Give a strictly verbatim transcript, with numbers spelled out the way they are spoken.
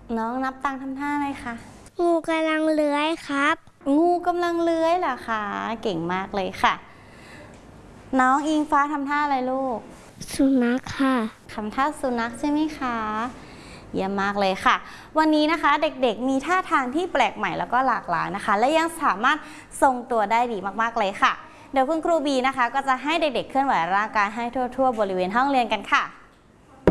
น้องนับตังทำท่าอะไรคะงูกำลังเลื้อยครับงูกำลังเลื้อยเหรอคะเก่งมากเลยค่ะน้องอิงฟ้าทำท่าอะไรลูกสุนัขค่ะทำท่าสุนัขใช่ไหมคะเยี่ยมมากเลยค่ะวันนี้นะคะเด็กๆมีท่าทางที่แปลกใหม่แล้วก็หลากหลายนะคะและยังสามารถทรงตัวได้ดีมากๆเลยค่ะเดี๋ยวคุณครูบีนะคะก็จะให้เด็กๆเคลื่อนไหวร่างกายให้ทั่วๆบริเวณห้องเรียนกันค่ะ